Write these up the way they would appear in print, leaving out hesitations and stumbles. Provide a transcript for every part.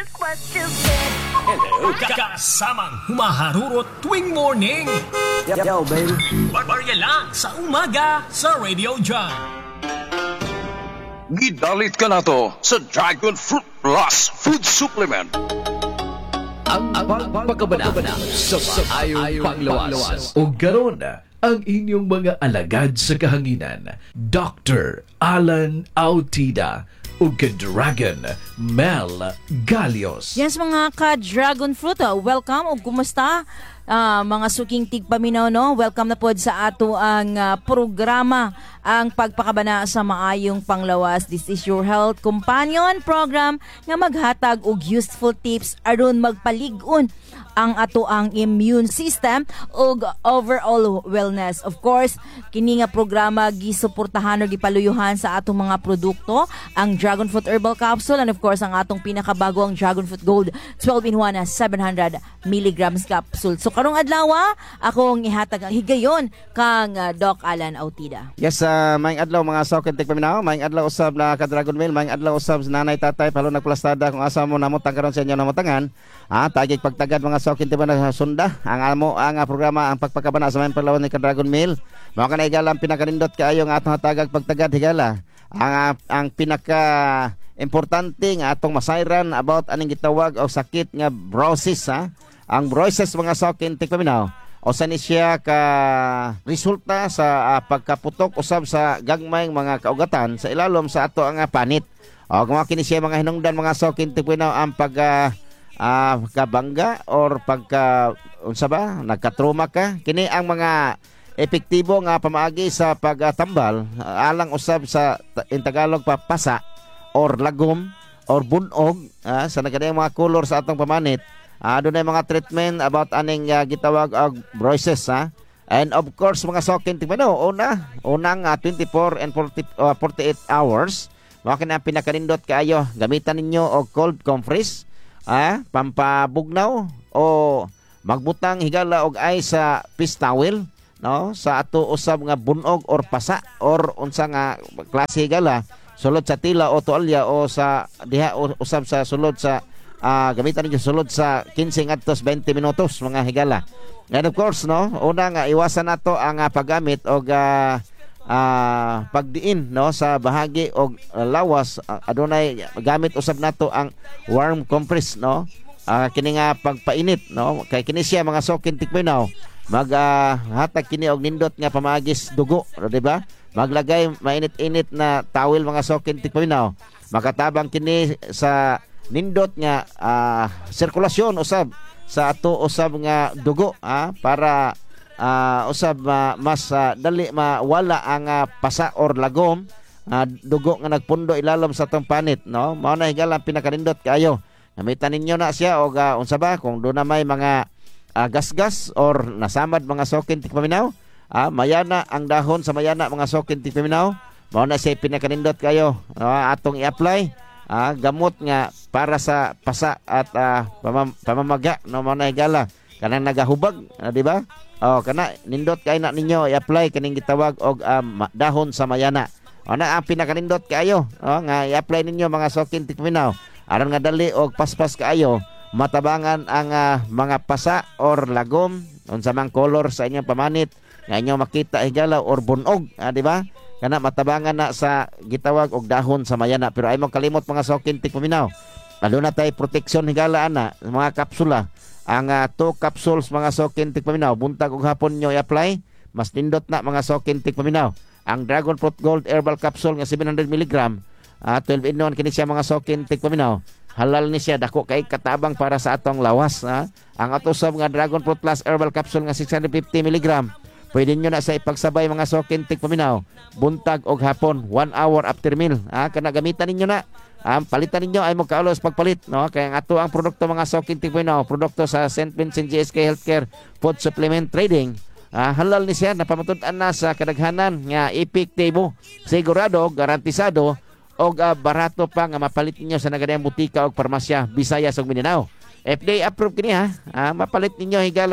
what you get. Hello, kasamang humaharurot tuwing morning. Yo, baby. Barbarya lang sa umaga sa Radio John. Gidalit ka na to sa Dragon Fruit Plus Food Supplement. Ang pagpakabanana sa maayong panglawas. O garon ang inyong mga alagad sa kahanginan. Dr. Alan Autida o ka-Dragon Mel Galios. Yes, mga ka-Dragon Fruit, welcome o kumusta? Mga suking tigpaminaw, no? Welcome na po sa ato ang programa, ang pagpakabana sa maayong panglawas. This is your health companion program nga maghatag og useful tips aron magpalig-on ang ato ang immune system ug overall wellness. Of course, kini nga programa gisuportahan o gipaluyuhan sa atong mga produkto, ang Dragon Fruit Herbal Capsule, and of course ang atong pinakabago ang Dragon Fruit Gold 12-in-1 na 700 milligrams capsule. So karong adlaw ako ang ihatag ang higayon kang Doc Alan Autida. Yes, maayong adlaw mga socket tigpaminaw. Maayong adlaw usab na ka-Dragon Mail. Maayong adlaw usab sa nanay tatay palo nagplastada kung asa mo namutang karon sa inyo namutangan. Tagig pagtagad mga socket ba na sunda ang programa ang pagpakabana sa maayong panglawas ni ka-Dragon Mail. Mao kanay galang pinakanindot kaayo nga atong hatagag pagtagad higala. Ang pinaka importante nga atong masayran about aning gitawag og sakit nga brucellosis. Ang brucellosis mga socket tigpaminaw o sa ni siya ka resulta sa pagkaputok usab sa gagmayng mga kaugatan sa ilalom sa ato ang panit. O kung kini siya mga hinungdan mga sokin tipinaw ang pagkabangga or pagka unsa ba nagkatrauma ka, kini ang mga epektibo nga pamaagi sa pagtambal alang usab sa in Tagalog pasa or lagom or bunog sa nagadayang mga color sa atong pamanit. Doon ay mga treatment about aning gitawag og brucellosis. And of course mga sokin tigmano unang 24 and 48 hours mao kini ang pinakanindot kaayo gamitan ninyo og cold compress pampabugnaw o magbutang higala og ice sa fish towel, no, sa ato usab nga bunog or pasa or unsa nga klase higala sulod sa tila o tualya o sa diha usab sa sulod sa gamitan ninyo sulod sa 15 adtos 20 minutos mga higala. And of course, no, una nga iwasan nato ang paggamit og pagdiin, no, sa bahagi og lawas. Adunay gamit usab nato ang warm compress, no, kini nga pagpainit, no, kay kini siya mga sokin tikminaw hatag kini og nindot nga pamagis dugo, di ba? Maglagay mainit-init na towel mga sokin tikminaw, makatabang kini sa nindot nga sirkulasyon usab sa ato usab nga dugo para usab mas dali mawala ang pasa or lagom dugo nga nagpundo ilalom sa atong panit, no. Mao na higala pinakanindot kaayo gamitan ninyo na siya og unsa ba kung do na may mga gasgas or nasamad mga sokin tikpaminaw, mayana ang dahon sa mayana mga sokin tikpaminaw, mao na siya pinakanindot kayo, atong i-apply gamot nga para sa pasa at pamamaga, no, mao na higala kanang nagahubag, di ba? Kana nindot kay na ninyo i-apply kaning gitawag og dahon sa mayana. Ana ang pinakanindot kayo nga i-apply ninyo mga sokin tikminaw aron nga dali og paspas kaayo matabangan ang mga pasa or lagom unsa mang color sa inyong pamanit nga inyo makita higala or bunog, di ba? Kana matabangan na sa gitawag og dahon sa mayana. Pero ay mo kalimot mga sokin tikminaw, lalo na tay proteksyon higala ana mga kapsula. Ang 2 capsules mga sokin tikpaminaw buntag ug hapon nyo i-apply, mas nindot na mga sokin tikpaminaw. Ang Dragon Fruit Gold Herbal Capsule nga 700 mg 12-in-1 kini siya mga sokin tikpaminaw. Halal ni siya, dako kay katabang para sa atong lawas. Ang atusab nga Dragon Fruit Plus Herbal Capsule nga 650 mg pwede nyo na sa ipagsabay mga sokin tikpaminaw buntag og hapon 1 hour after meal. Kana gamitan ninyo na. Palitan ninyo ay mo kaulos pagpalit, no, kay ang ato ang produkto mga sokin tikpaminaw produkto sa St. Vincent GSK Healthcare Food Supplement Trading. Halal ni siya, napamatud-an na sa kadaghanan nga epektibo, sigurado, garantisado og barato pa nga mapalit ninyo sa nagadayang butika og parmasya Visayas ug Mindanao. FDA approved kini mapalit ninyo higala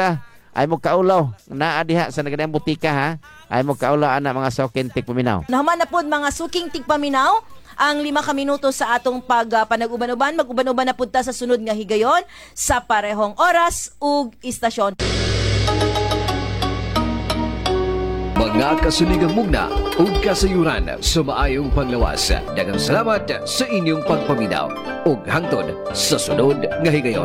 ay mo kaulaw naa diha sa nagadang butika ha. Ay mo kaulaw ana mga suking tigpaminaw. Naman na po mga suking tigpaminaw ang 5 ka minuto sa atong panag-uban-uban. Mag-uban-uban na punta sa sunod nga higayon sa parehong oras ug istasyon. Mga kasuligang mugna ug kasayuran sa maayong panglawas. Daghang salamat sa inyong pagpaminaw ug hangtod sa sunod nga higayon.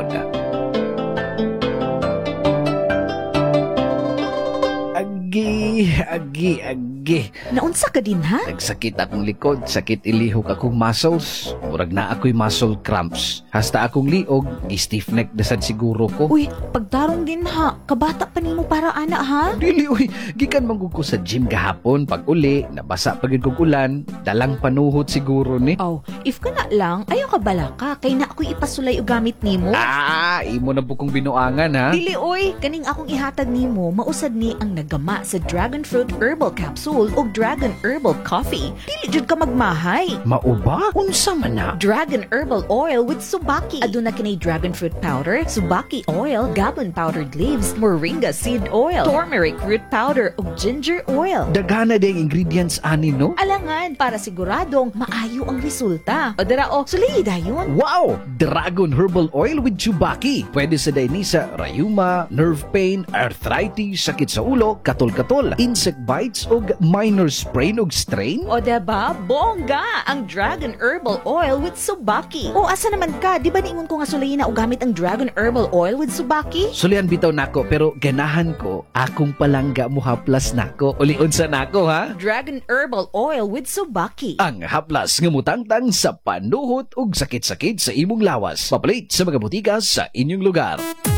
Agi. Naunsa ka din ha? Nagsakit akong likod, sakit ilihok akong muscles. Murag na ako'y muscle cramps. Hasta akong liog, stiff neck dasad siguro ko. Uy, pagtarong din ha. Kabata pa nimo para ana ha? Dili, uy, gikan manggug ko sa gym gahapon. Pag uli, nabasa pagid kong ulan, dalang panuhot siguro ni. Oh, if ka na lang, ayaw ka bala ka. Kay na ako'y ipasulay o gamit nimo. Imo na bukong binuangan ha. Dili oy, kaning akong ihatag nimo, mausad ni ang nagama sa Dragon Fruit Herbal Capsule o Dragon Herbal Coffee. Dili jud ka magmahay. Mauba? Unsa man na? Dragon Herbal Oil with Subaki. Aduna kini Dragon Fruit Powder, Subaki Oil, Gabon Powdered Leaves, Moringa Seed Oil, Turmeric Root Powder ug Ginger Oil. Daghana ding ingredients ani no? Alangan para siguradong maayo ang resulta. O dara o, sulay dayon. Wow! Dragon Herbal Oil with Chubaki. Pwede sa sa rayuma, nerve pain, arthritis, sakit sa ulo, katol-katol, insect bites ug minor sprain ug strain. O diba, bongga ang Dragon Herbal Oil with Subaki. O asa naman ka, di ba niingon ko nga sulayin na o gamit ang Dragon Herbal Oil with Subaki? Sulian bitaw nako pero ganahan ko akong palangga mo haplas nako. Uliun sa nako ha. Dragon Herbal Oil with Subaki. Ang haplas nga mutangtang sa panuhot ug sakit-sakit sa imong lawas. Papalit sa mga butika sa inyong lugar.